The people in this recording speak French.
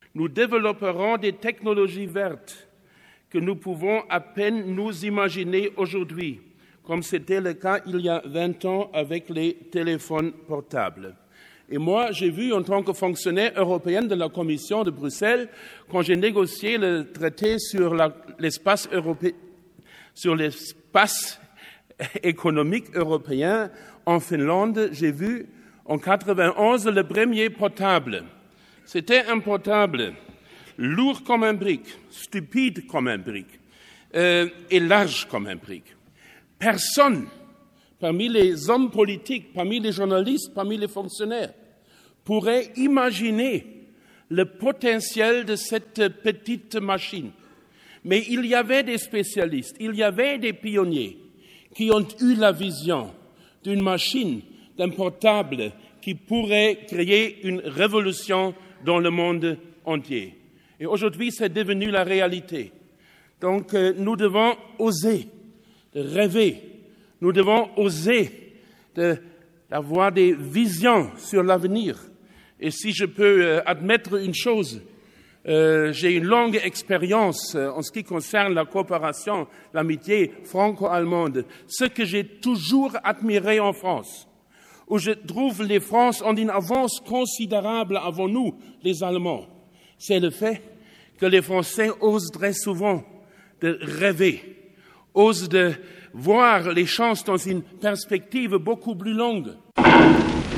Nous développerons des technologies vertes que nous pouvons à peine nous imaginer aujourd'hui, comme c'était le cas il y a 20 ans avec les téléphones portables. Et moi, j'ai vu en tant que fonctionnaire européen de la Commission de Bruxelles, quand j'ai négocié le traité sur l'espace européen, sur l'espace économique européen en Finlande, j'ai vu en 91 le premier portable. C'était un portable lourd comme un brick, stupide comme un brick et large comme un brick. Personne, parmi les hommes politiques, parmi les journalistes, parmi les fonctionnaires, pourrait imaginer le potentiel de cette petite machine. Mais il y avait des spécialistes, il y avait des pionniers qui ont eu la vision d'une machine, d'un portable qui pourrait créer une révolution dans le monde entier. Et aujourd'hui, c'est devenu la réalité. Donc, nous devons oser de rêver. Nous devons oser d'avoir des visions sur l'avenir. Et si je peux admettre une chose, j'ai une longue expérience en ce qui concerne la coopération, l'amitié franco-allemande. Ce que j'ai toujours admiré en France, où je trouve les Français ont une avance considérable avant nous, les Allemands, c'est le fait que les Français osent très souvent de rêver, osent de voir les chances dans une perspective beaucoup plus longue.